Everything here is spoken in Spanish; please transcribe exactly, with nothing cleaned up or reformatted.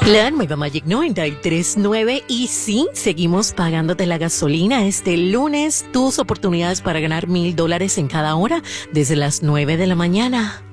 La nueva Magic noventa y tres punto nueve y sí, seguimos pagándote la gasolina este lunes. Tus oportunidades para ganar mil dólares en cada hora desde las nueve de la mañana.